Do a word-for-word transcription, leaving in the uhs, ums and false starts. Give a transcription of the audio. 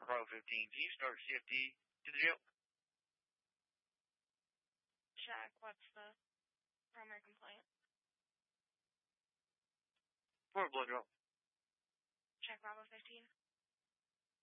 Bravo fifteen, can you start C F T to the jail? Check, what's the primary complaint? For a blood draw. Check Bravo fifteen.